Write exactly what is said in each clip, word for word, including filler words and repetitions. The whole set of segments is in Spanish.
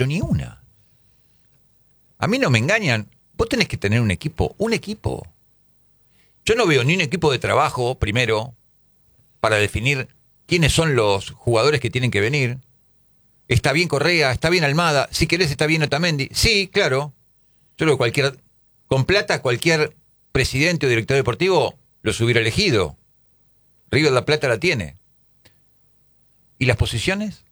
pero ni una. A mí no me engañan. Vos tenés que tener un equipo, un equipo. Yo no veo ni un equipo de trabajo, primero, para definir quiénes son los jugadores que tienen que venir. Está bien Correa, está bien Almada, si querés está bien Otamendi. Sí, claro. Yo creo que cualquier, con plata cualquier presidente o director deportivo los hubiera elegido. River la plata la tiene. ¿Y las posiciones?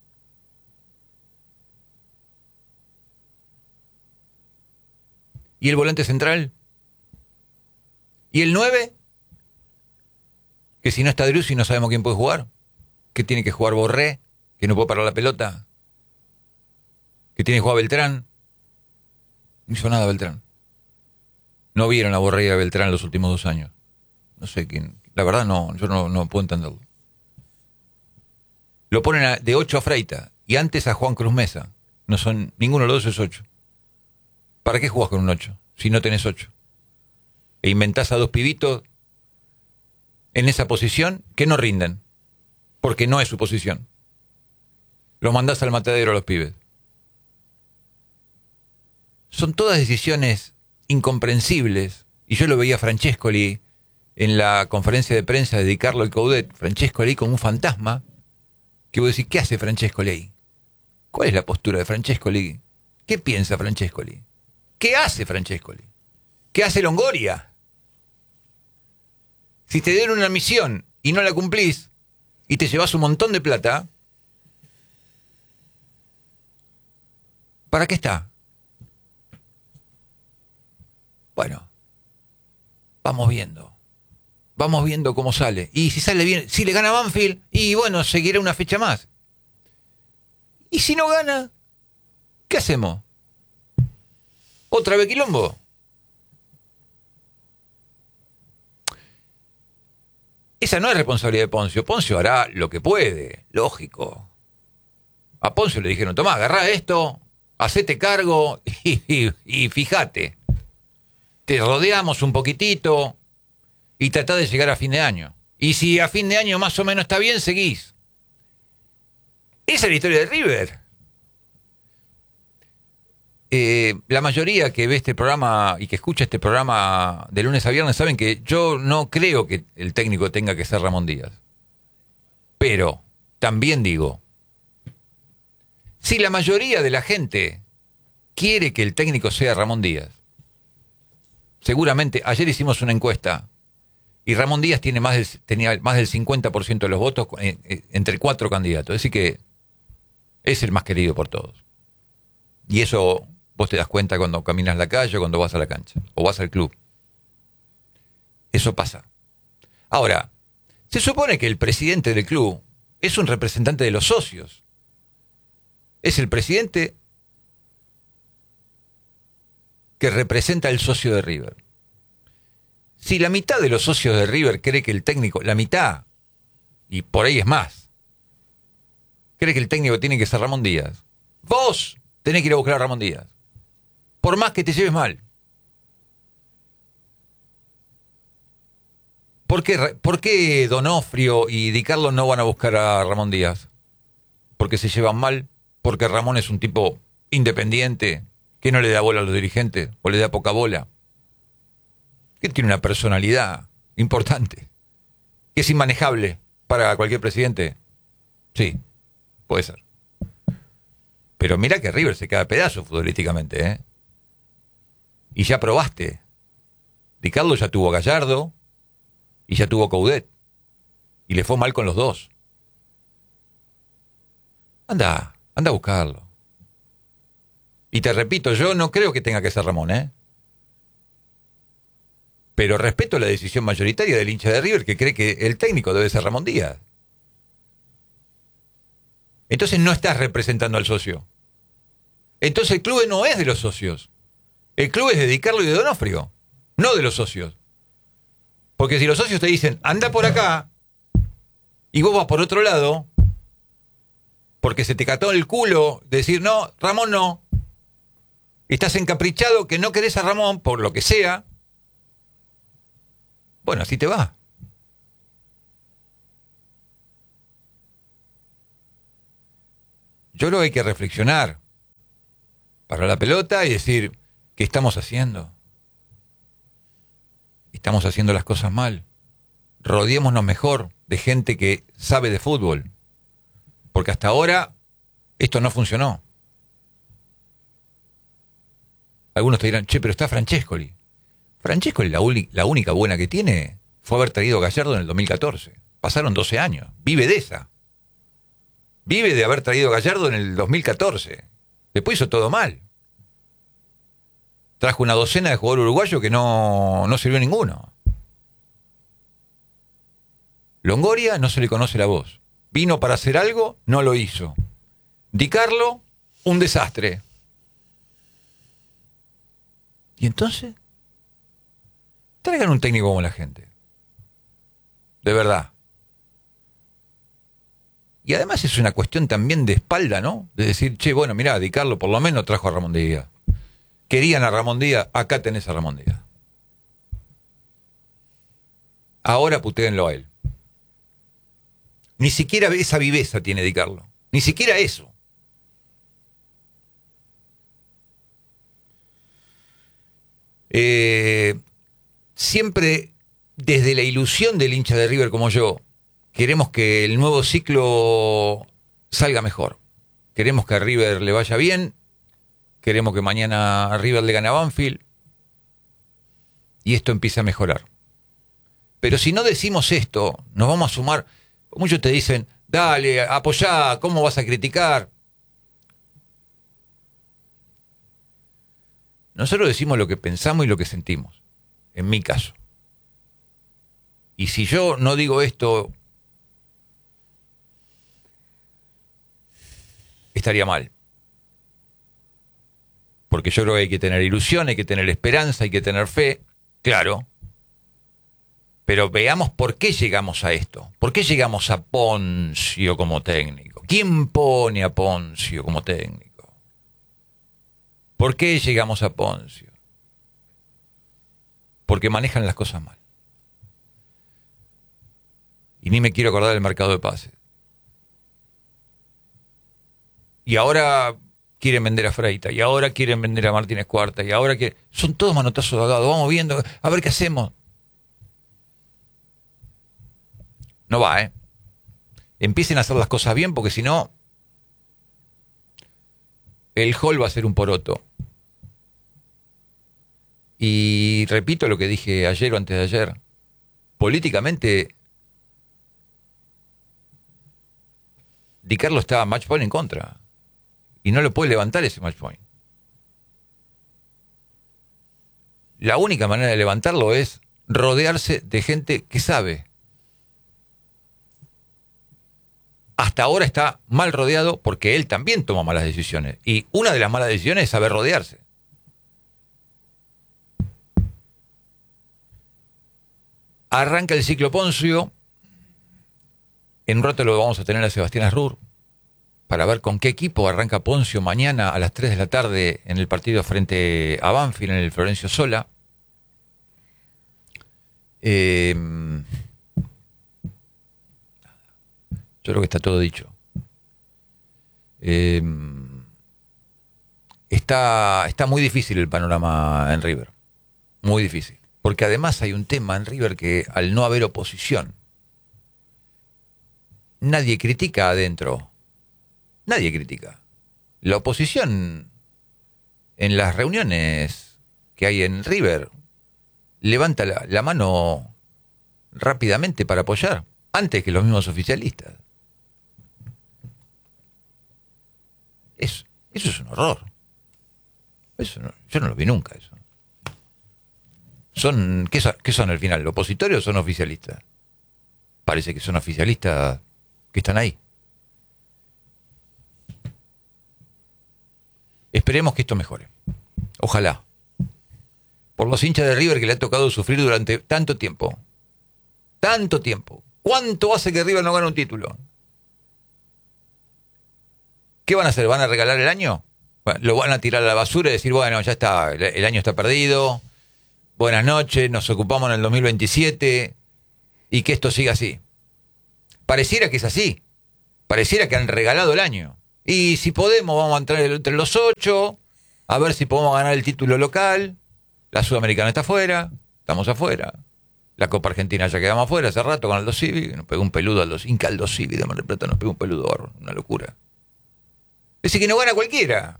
¿Y el volante central? ¿Y el nueve? Que si no está Driussi no sabemos quién puede jugar. Que tiene que jugar Borré, que no puede parar la pelota. Que tiene que jugar Beltrán. No hizo nada Beltrán. No vieron a Borré y a Beltrán los últimos dos años. No sé quién. La verdad no, yo no, no puedo entenderlo. Lo ponen a, de ocho a Freita y antes a Juan Cruz Mesa. No son, ninguno de los dos es ocho. ¿Para qué jugás con un ocho si no tenés ocho? E inventás a dos pibitos en esa posición que no rinden, porque no es su posición. Los mandás al matadero a los pibes. Son todas decisiones incomprensibles, y yo lo veía a Francescoli en la conferencia de prensa de Di Carlo y Coudet, Francescoli como un fantasma, que vos decís, ¿qué hace Francescoli ahí? ¿Cuál es la postura de Francescoli? ¿Qué piensa Francescoli? ¿Qué hace Francescoli? ¿Qué hace Longoria? Si te dieron una misión y no la cumplís y te llevas un montón de plata, ¿para qué está? Bueno, vamos viendo. Vamos viendo cómo sale. Y si sale bien, si le gana Banfield, y bueno, seguirá una fecha más. Y si no gana, ¿qué hacemos? ¿Otra vez quilombo? Esa no es responsabilidad de Poncio. Poncio hará lo que puede, lógico. A Poncio le dijeron, tomá, agarrá esto, hacete cargo y, y, y fíjate. Te rodeamos un poquitito y tratá de llegar a fin de año. Y si a fin de año más o menos está bien, seguís. Esa es la historia de River. Eh, la mayoría que ve este programa y que escucha este programa de lunes a viernes saben que yo no creo que el técnico tenga que ser Ramón Díaz. Pero también digo, si la mayoría de la gente quiere que el técnico sea Ramón Díaz, seguramente, ayer hicimos una encuesta y Ramón Díaz tiene más del, tenía más del cincuenta por ciento de los votos eh, eh, entre cuatro candidatos. Es decir que es el más querido por todos. Y eso vos te das cuenta cuando caminas la calle o cuando vas a la cancha o vas al club. Eso pasa. Ahora, se supone que el presidente del club es un representante de los socios. Es el presidente que representa al socio de River. Si la mitad de los socios de River cree que el técnico, la mitad, y por ahí es más, cree que el técnico tiene que ser Ramón Díaz, vos tenés que ir a buscar a Ramón Díaz. Por más que te lleves mal. ¿Por qué, por qué Donofrio y Di Carlo no van a buscar a Ramón Díaz? ¿Porque se llevan mal? ¿Porque Ramón es un tipo independiente que no le da bola a los dirigentes o le da poca bola? Que tiene una personalidad importante, que es inmanejable para cualquier presidente. Sí, puede ser. Pero mira que River se queda a pedazos futbolísticamente, ¿eh? Y ya probaste. Di Carlo ya tuvo a Gallardo y ya tuvo a Coudet. Y le fue mal con los dos. Anda, anda a buscarlo. Y te repito, yo no creo que tenga que ser Ramón, ¿eh? Pero respeto la decisión mayoritaria del hincha de River que cree que el técnico debe ser Ramón Díaz. Entonces no estás representando al socio. Entonces el club no es de los socios. El club es de Di Carlo y de Donofrio, no de los socios. Porque si los socios te dicen, anda por acá, y vos vas por otro lado, porque se te cató el culo decir, no, Ramón no, y estás encaprichado que no querés a Ramón, por lo que sea, bueno, así te va. Yo creo que hay que reflexionar Parar la pelota y decir, ¿qué estamos haciendo? Estamos haciendo las cosas mal. Rodeémonos mejor de gente que sabe de fútbol. Porque hasta ahora esto no funcionó. Algunos te dirán, che, pero está Francescoli. Francescoli, la, la única buena que tiene fue haber traído a Gallardo en el dos mil catorce. Pasaron doce años. Vive de esa. Vive de haber traído a Gallardo en el dos mil catorce. Después hizo todo mal. Trajo una docena de jugadores uruguayos que no, no sirvió ninguno. Longoria no se le conoce la voz. Vino para hacer algo, no lo hizo. Di Carlo, un desastre. ¿Y entonces? Traigan un técnico como la gente. De verdad. Y además es una cuestión también de espalda, ¿no? De decir, che, bueno, mirá, Di Carlo por lo menos trajo a Ramón Díaz. Querían a Ramón Díaz, acá tenés a Ramón Díaz. Ahora putéenlo a él. Ni siquiera esa viveza tiene Di Carlo. Ni siquiera eso. Eh, siempre desde la ilusión del hincha de River como yo, queremos que el nuevo ciclo salga mejor. Queremos que a River le vaya bien. Queremos que mañana a River le gane a Banfield. Y esto empiece a mejorar. Pero si no decimos esto, nos vamos a sumar. Muchos te dicen, dale, apoyá, ¿cómo vas a criticar? Nosotros decimos lo que pensamos y lo que sentimos, en mi caso. Y si yo no digo esto, estaría mal. Porque yo creo que hay que tener ilusión, hay que tener esperanza, hay que tener fe, claro. Pero veamos por qué llegamos a esto. ¿Por qué llegamos a Ponzio como técnico? ¿Quién pone a Ponzio como técnico? ¿Por qué llegamos a Ponzio? Porque manejan las cosas mal. Y ni me quiero acordar del mercado de pases. Y ahora quieren vender a Freita, y ahora quieren vender a Martínez Cuarta, y ahora quieren... Son todos manotazos de ahogado. Vamos viendo, a ver qué hacemos. No va, ¿eh? Empiecen a hacer las cosas bien, porque si no, el hall va a ser un poroto. Y repito lo que dije ayer o antes de ayer. Políticamente, Di Carlo está match point en contra. Y no lo puede levantar ese match point. La única manera de levantarlo es rodearse de gente que sabe. Hasta ahora está mal rodeado porque él también toma malas decisiones. Y una de las malas decisiones es saber rodearse. Arranca el ciclo Ponzio. En un rato lo vamos a tener a Sebastián Asrur para ver con qué equipo arranca Ponzio mañana a las tres de la tarde en el partido frente a Banfield en el Florencio Sola. Eh, yo creo que está todo dicho. Eh, está, está muy difícil el panorama en River. Muy difícil. Porque además hay un tema en River que al no haber oposición, nadie critica adentro. Nadie critica. La oposición en las reuniones que hay en River levanta la, la mano rápidamente para apoyar, antes que los mismos oficialistas. Eso, eso es un horror. Eso no, yo no lo vi nunca eso. Son, ¿qué son, qué son al final? ¿Opositores o son oficialistas? Parece que son oficialistas que están ahí. Esperemos que esto mejore. Ojalá. Por los hinchas de River que le ha tocado sufrir durante tanto tiempo. Tanto tiempo. ¿Cuánto hace que River no gane un título? ¿Qué van a hacer? ¿Van a regalar el año? Bueno, lo van a tirar a la basura y decir, bueno, ya está, el año está perdido. Buenas noches, nos ocupamos en el dos mil veintisiete y que esto siga así. Pareciera que es así. Pareciera que han regalado el año. Y si podemos, vamos a entrar entre los ocho A ver si podemos ganar el título local. La Sudamericana está afuera. Estamos afuera. La Copa Argentina ya quedamos afuera hace rato con Aldo Civi. Nos pegó un peludo Aldo Inca Aldo Civi de Mar del Plata. Nos pegó un peludo barro. Una locura. Es decir, que no gana cualquiera.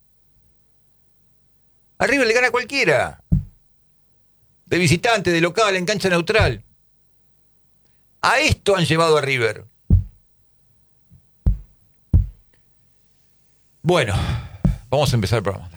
A River le gana cualquiera. De visitante, de local, en cancha neutral. A esto han llevado a River. Bueno, vamos a empezar el programa.